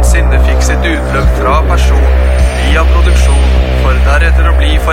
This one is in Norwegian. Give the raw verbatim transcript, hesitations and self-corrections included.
sinne fikk sitt utløp fra person, via produksjon, for deretter å bli